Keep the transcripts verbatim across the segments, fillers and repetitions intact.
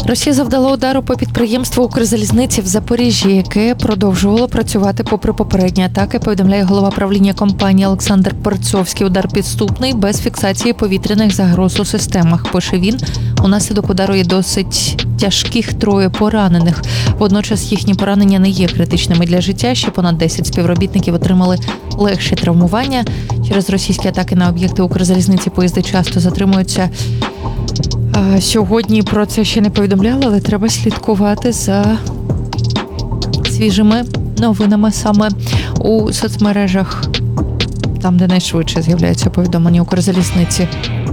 Росія завдала удару по підприємству Укрзалізниці в Запоріжжі, яке продовжувало працювати попри попередні атаки, повідомляє голова правління компанії Олександр Перцовський. Удар підступний, без фіксації повітряних загроз у системах. Пише він, унаслідок удару є досить тяжких троє поранених. Водночас їхні поранення не є критичними для життя. Ще понад десять співробітників отримали легші травмування. Через російські атаки на об'єкти Укрзалізниці поїзди часто затримуються. Сьогодні про це ще не повідомляли, але треба слідкувати за свіжими новинами саме у соцмережах, там, де найшвидше з'являються повідомлення Укрзалізниці.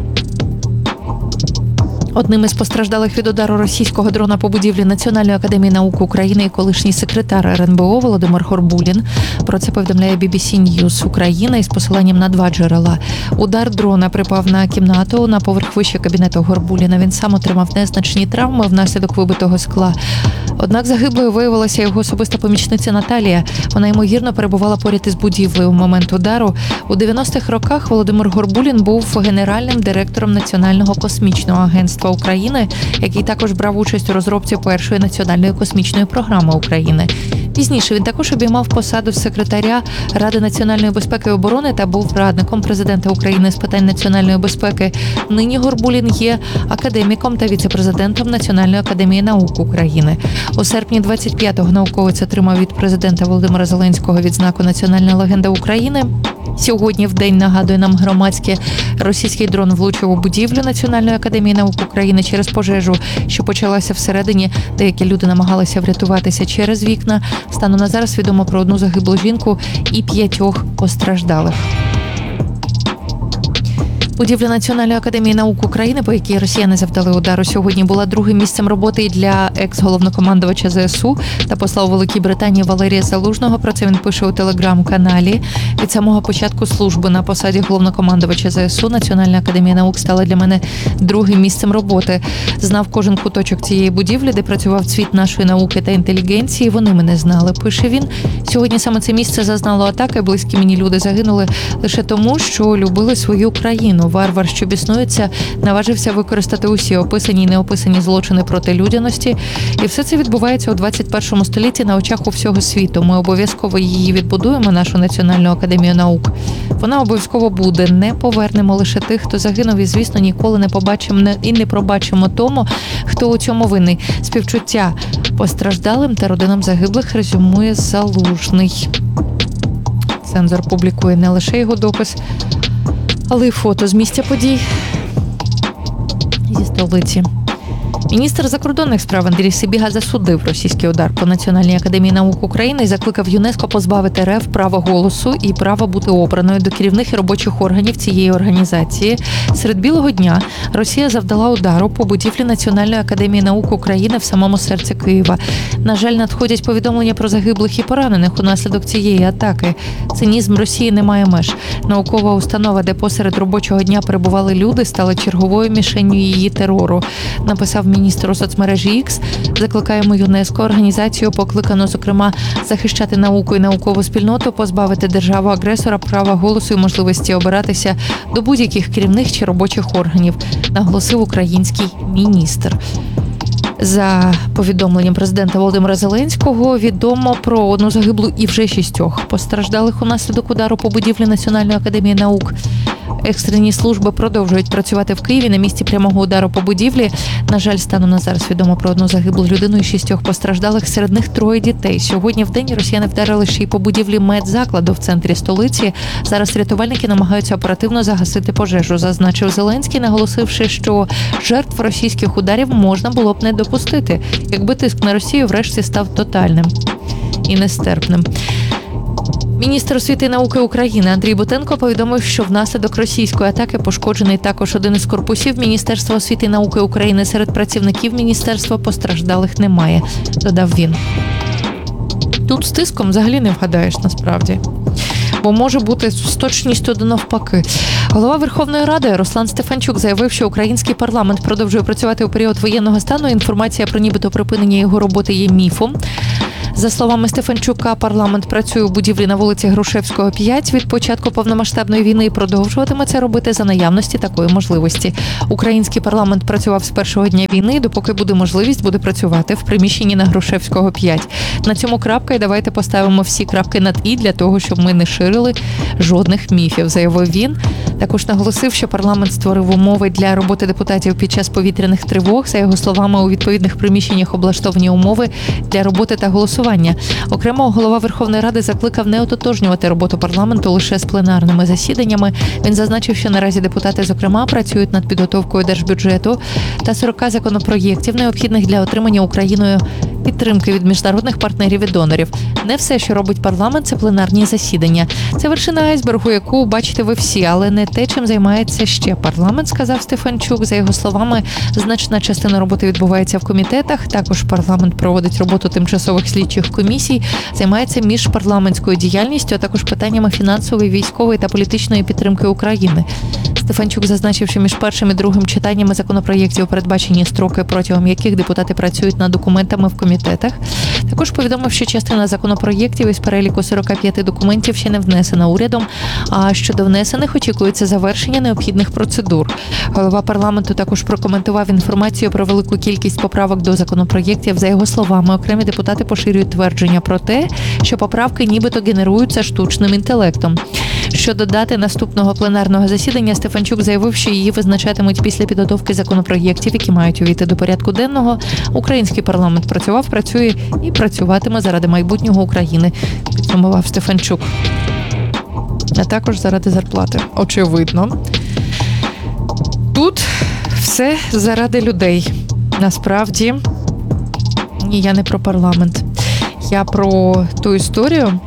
Одним із постраждалих від удару російського дрона по будівлі Національної академії наук України і колишній секретар ер ен бе о Володимир Горбулін. Про це повідомляє бі бі сі News Україна із посиланням на два джерела. Удар дрона припав на кімнату на поверх вище кабінету Горбуліна. Він сам отримав незначні травми внаслідок вибитого скла. Однак загиблою виявилася його особиста помічниця Наталія. Вона, ймовірно, перебувала поряд із будівлею у момент удару. У дев'яностих роках Володимир Горбулін був генеральним директором Національного космічного агентства України, який також брав участь у розробці першої національної космічної програми України. Пізніше він також обіймав посаду секретаря Ради національної безпеки і оборони та був радником президента України з питань національної безпеки. Нині Горбулін є академіком та віце-президентом Національної академії наук України. У серпні двадцять п'ятого науковець отримав від президента Володимира Зеленського відзнаку «Національна легенда України». Сьогодні в день, нагадує нам громадське, російський дрон влучив у будівлю Національної академії наук України через пожежу, що почалася всередині. Деякі люди намагалися врятуватися через вікна. Станом на зараз відомо про одну загиблу жінку і п'ятьох постраждалих. Будівля Національної академії наук України, по якій росіяни завдали удару сьогодні, була другим місцем роботи для екс-головнокомандувача зе ес у та посла у Великій Британії Валерія Залужного. Про це він пише у телеграм-каналі. Від самого початку служби на посаді головнокомандувача зе ес у Національна академія наук стала для мене другим місцем роботи. Знав кожен куточок цієї будівлі, де працював цвіт нашої науки та інтелігенції. Вони мене знали, пише він. Сьогодні саме це місце зазнало атаки. Близькі мені люди загинули лише тому, що любили свою країну. Варвар, що біснується, наважився використати усі описані і неописані злочини проти людяності. І все це відбувається у двадцять першому столітті на очах у всього світу. Ми обов'язково її відбудуємо, нашу Національну академію наук. Вона обов'язково буде. Не повернемо лише тих, хто загинув, і, звісно, ніколи не побачимо і не пробачимо тому, хто у цьому винний. Співчуття постраждалим та родинам загиблих, резюмує Залужний. Цензор публікує не лише його допис, але й фото з місця подій зі столиці. Міністр закордонних справ Андрій Сибіга засудив російський удар по Національній академії наук України і закликав ЮНЕСКО позбавити РФ права голосу і права бути обраною до керівних і робочих органів цієї організації. Серед білого дня Росія завдала удару по будівлі Національної академії наук України в самому серці Києва. На жаль, надходять повідомлення про загиблих і поранених унаслідок цієї атаки. Цинізм Росії не має меж. Наукова установа, де посеред робочого дня перебували люди, стала черговою мішенню її терору, написав міністр у соцмережі Ікс. Закликаємо ЮНЕСКО, організацію, покликану, зокрема, захищати науку і наукову спільноту, позбавити державу-агресора права голосу і можливості обиратися до будь-яких керівних чи робочих органів, наголосив український міністр. За повідомленням президента Володимира Зеленського, відомо про одну загиблу і вже шістьох постраждалих унаслідок удару по будівлі Національної академії наук. Екстрені служби продовжують працювати в Києві на місці прямого удару по будівлі. На жаль, станом на зараз відомо про одну загиблу людину і шістьох постраждалих, серед них троє дітей. Сьогодні в день росіяни вдарили ще й по будівлі медзакладу в центрі столиці. Зараз рятувальники намагаються оперативно загасити пожежу, зазначив Зеленський, наголосивши, що жертв російських ударів можна було б не допустити, якби тиск на Росію врешті став тотальним і нестерпним. Міністр освіти і науки України Андрій Бутенко повідомив, що внаслідок російської атаки пошкоджений також один із корпусів Міністерства освіти і науки України. Серед працівників міністерства постраждалих немає, додав він. Тут з тиском взагалі не вгадаєш насправді, бо може бути з точністю до навпаки. Голова Верховної Ради Руслан Стефанчук заявив, що український парламент продовжує працювати у період воєнного стану. Інформація про нібито припинення його роботи є міфом. За словами Стефанчука, парламент працює у будівлі на вулиці Грушевського, п'ять від початку повномасштабної війни і продовжуватиме це робити за наявності такої можливості. Український парламент працював з першого дня війни, допоки буде можливість, буде працювати в приміщенні на Грушевського, п'ять. На цьому крапка, і давайте поставимо всі крапки над «і» для того, щоб ми не ширили жодних міфів, заявив він. Також наголосив, що парламент створив умови для роботи депутатів під час повітряних тривог. За його словами, у відповідних приміщеннях облаштовані умови для роботи та голосування. Окремо, голова Верховної Ради закликав не ототожнювати роботу парламенту лише з пленарними засіданнями. Він зазначив, що наразі депутати, зокрема, працюють над підготовкою держбюджету та сорока законопроєктів, необхідних для отримання Україною підтримки від міжнародних партнерів і донорів. Не все, що робить парламент, це пленарні засідання. Це вершина айсбергу, яку бачите ви всі, але не те, чим займається ще парламент, сказав Стефанчук. За його словами, значна частина роботи відбувається в комітетах. Також парламент проводить роботу тимчасових слідчих комісій, займається міжпарламентською діяльністю, а також питаннями фінансової, військової та політичної підтримки України. Стефанчук зазначив, що між першим і другим читаннями законопроєктів передбачені строки, протягом яких депутати працюють над документами в комітетах. Також повідомив, що частина законопроєктів із переліку сорока п'яти документів ще не внесена урядом, а щодо внесених очікується завершення необхідних процедур. Голова парламенту також прокоментував інформацію про велику кількість поправок до законопроєктів. За його словами, окремі депутати поширюють твердження про те, що поправки нібито генеруються штучним інтелектом. Щодо дати наступного пленарного засідання, Стефанчук заявив, що її визначатимуть після підготовки законопроєктів, які мають увійти до порядку денного. Український парламент працював, працює і працюватиме заради майбутнього України, підсумував Стефанчук. А також заради зарплати. Очевидно. Тут все заради людей. Насправді, ні, я не про парламент. Я про ту історію,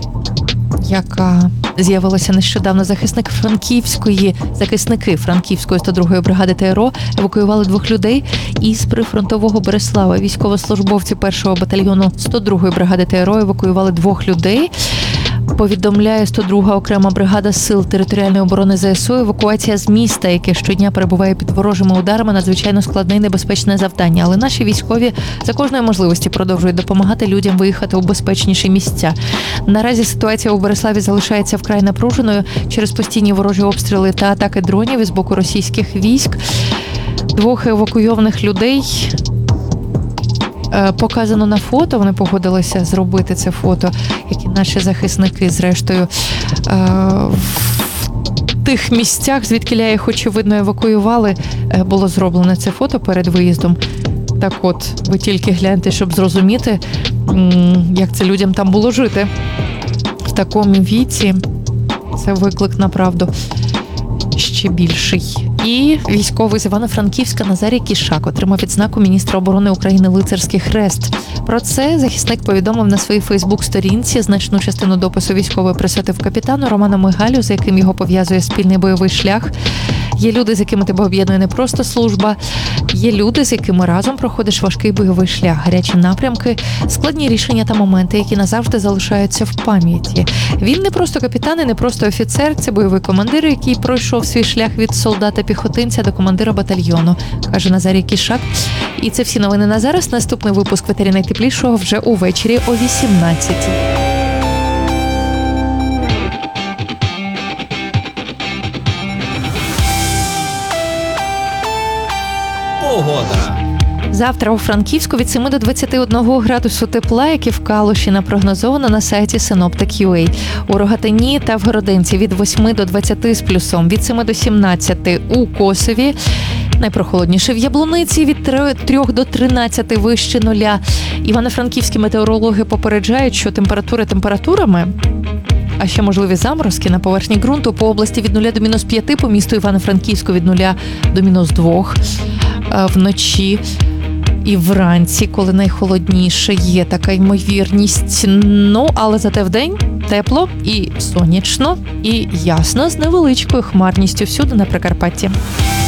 яка з'явилася нещодавно. Захисник Франківської, захисники Франківської сто другої бригади ТРО евакуювали двох людей із прифронтового Береслава. Військовослужбовці першого батальйону сто другої бригади ТРО евакуювали двох людей. Повідомляє сто друга окрема бригада сил територіальної оборони ЗСУ. Евакуація з міста, яке щодня перебуває під ворожими ударами, надзвичайно складне і небезпечне завдання. Але наші військові за кожної можливості продовжують допомагати людям виїхати у безпечніші місця. Наразі ситуація у Береславі залишається вкрай напруженою через постійні ворожі обстріли та атаки дронів із боку російських військ. Двох евакуйованих людей показано на фото, вони погодилися зробити це фото, як і наші захисники, зрештою, в тих місцях, звідкіля їх, очевидно, евакуювали, було зроблено це фото перед виїздом. Так от, ви тільки гляньте, щоб зрозуміти, як це людям там було жити. В такому віці це виклик, направду, ще більший. І військовий з Івано-Франківська Назарій Кішак отримав відзнаку міністра оборони України «Лицарський хрест». Про це захисник повідомив на своїй Фейсбук-сторінці. Значну частину допису військовий присвятив капітану Роману Мигалю, за яким його пов'язує спільний бойовий шлях. Є люди, з якими тебе об'єднує не просто служба, є люди, з якими разом проходиш важкий бойовий шлях, гарячі напрямки, складні рішення та моменти, які назавжди залишаються в пам'яті. Він не просто капітан і не просто офіцер, це бойовий командир, який пройшов свій шлях від солдата-піхотинця до командира батальйону, каже Назарій Кішак. І це всі новини на зараз. Наступний випуск «Ветері найтеплішого» вже увечері о вісімнадцятій. Погода. Завтра у Франківську від семи до двадцяти одного градусу тепла, як і в Калуші, напрогнозовано на сайті синоптик крапка ю а. У Рогатині та в Городинці від восьми до двадцяти з плюсом, від семи до сімнадцяти у Косові. Найпрохолодніше в Яблуниці від трьох до тринадцяти вище нуля. Івано-франківські метеорологи попереджають, що температури температурами, а ще можливі заморозки на поверхні ґрунту по області від нуля до мінус п'яти, по місту Івано-Франківську від нуля до мінус двох вночі. І вранці, коли найхолодніше, є така ймовірність. Ну, але зате вдень тепло і сонячно, і ясно, з невеличкою хмарністю всюди на Прикарпатті.